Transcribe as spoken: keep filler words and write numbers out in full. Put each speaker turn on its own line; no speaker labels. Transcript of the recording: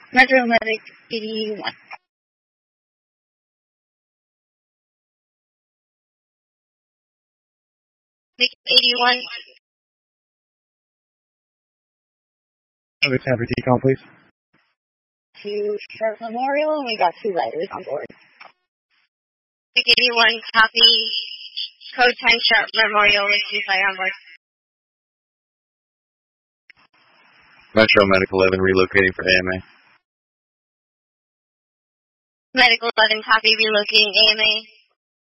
Metro Medic eighty-one. Medic eighty-one.
Let's have your decon, please.
To Sharp Memorial, and we got two riders on board. Medic eighty-one, copy. Code ten Sharp Memorial with two fire on board.
Metro Medic eleven relocating for A M A.
Medic eleven, copy, relocating A M A.